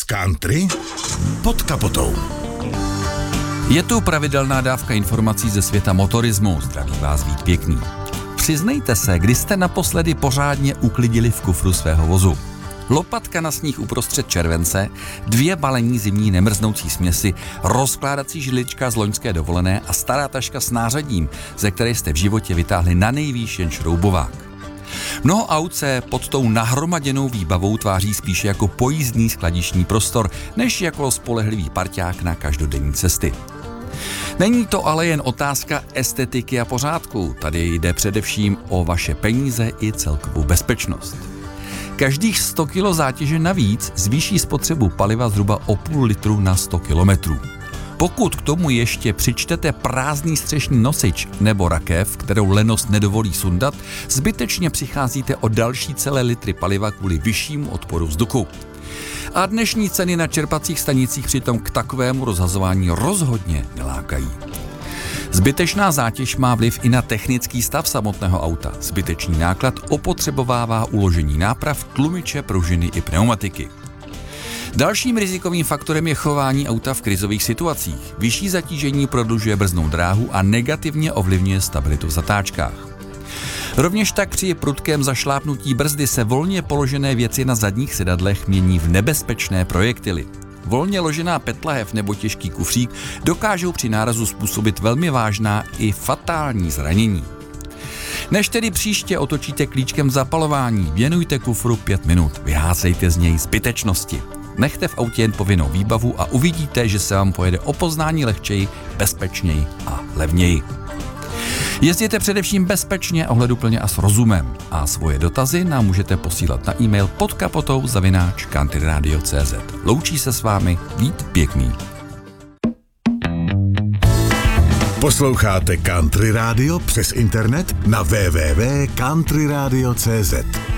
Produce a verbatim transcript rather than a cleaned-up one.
Country pod kapotou. Je tu pravidelná dávka informací ze světa motorismu. Zdraví vás Vít Pěkný. Přiznejte se, kdy jste naposledy pořádně uklidili v kufru svého vozu. Lopatka na sníh uprostřed července, dvě balení zimní nemrznoucí směsi, rozkládací židlička z loňské dovolené a stará taška s nářadím, ze které jste v životě vytáhli na nejvýš jen šroubovák. Mnoho aut se pod tou nahromaděnou výbavou tváří spíše jako pojízdný skladišní prostor, než jako spolehlivý parťák na každodenní cesty. Není to ale jen otázka estetiky a pořádku, tady jde především o vaše peníze i celkovou bezpečnost. Každých sto kilo zátěže navíc zvýší spotřebu paliva zhruba o půl litru na sto kilometrů. Pokud k tomu ještě přičtete prázdný střešní nosič nebo rakev, kterou lenost nedovolí sundat, zbytečně přicházíte o další celé litry paliva kvůli vyššímu odporu vzduchu. A dnešní ceny na čerpacích stanicích přitom k takovému rozhazování rozhodně nelákají. Zbytečná zátěž má vliv i na technický stav samotného auta. Zbytečný náklad opotřebovává uložení náprav, tlumiče, pružiny i pneumatiky. Dalším rizikovým faktorem je chování auta v krizových situacích. Vyšší zatížení prodlužuje brzdnou dráhu a negativně ovlivňuje stabilitu v zatáčkách. Rovněž tak při prudkém zašlápnutí brzdy se volně položené věci na zadních sedadlech mění v nebezpečné projektily. Volně ložená petlahev nebo těžký kufřík dokážou při nárazu způsobit velmi vážná i fatální zranění. Než tedy příště otočíte klíčkem zapalování, věnujte kufru pět minut, vyházejte z něj zbytečnosti. Nechte v autě jen povinnou výbavu a uvidíte, že se vám pojede o poznání lehčeji, bezpečněji a levněji. Jezděte především bezpečně, ohleduplně a s rozumem. A svoje dotazy nám můžete posílat na e-mail pod kapotou zavináč countryradio tečka cé zet. Loučí se s vámi Vít Pěkný. Posloucháte Country Radio přes internet na w w w tečka country radio tečka cé zet.